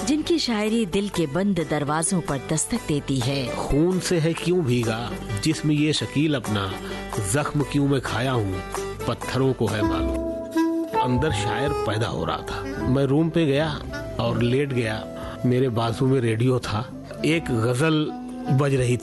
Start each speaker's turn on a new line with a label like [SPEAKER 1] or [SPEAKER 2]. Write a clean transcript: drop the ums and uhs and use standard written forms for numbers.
[SPEAKER 1] जिनकी शायरी दिल के बंद दरवाजों पर दस्तक देती है।
[SPEAKER 2] खून से है क्यों भीगा जिस्म ये शकील अपना, जख्म क्यों मैं खाया हूँ पत्थरों को है मालूम। अंदर शायर पैदा हो रहा था। मैं रूम पे गया और लेट गया। मेरे बाजू में रेडियो था, एक गजल बज रही थी।